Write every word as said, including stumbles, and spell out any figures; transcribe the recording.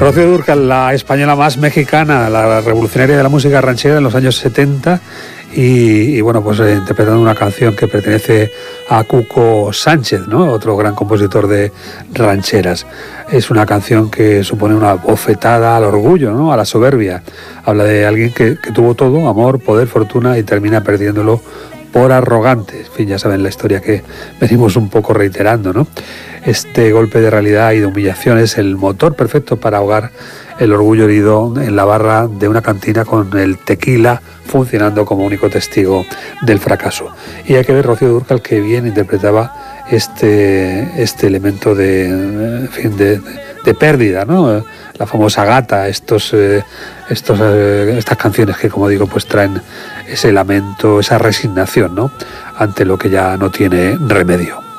Rocío Dúrcal, la española más mexicana, la revolucionaria de la música ranchera en los años setenta y, y bueno, pues eh, interpretando una canción que pertenece a Cuco Sánchez, ¿no? Otro gran compositor de rancheras. Es una canción que supone una bofetada al orgullo, ¿no? A la soberbia. Habla de alguien que, que tuvo todo, amor, poder, fortuna y termina perdiéndolo por arrogante. En fin, ya saben la historia que venimos un poco reiterando, ¿no? Este golpe de realidad y de humillación es el motor perfecto para ahogar el orgullo herido en la barra de una cantina con el tequila funcionando como único testigo del fracaso. Y hay que ver Rocío Dúrcal que bien interpretaba este, este elemento de, en fin, de, de pérdida, ¿no? La famosa gata, estos, eh, estos, eh, estas canciones que, como digo, pues traen ese lamento, esa resignación, ¿no? Ante lo que ya no tiene remedio.